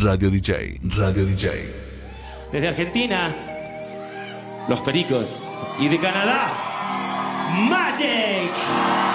Radio DJ, Radio DJ. Desde Argentina, Los Pericos. Y de Canadá, Magic.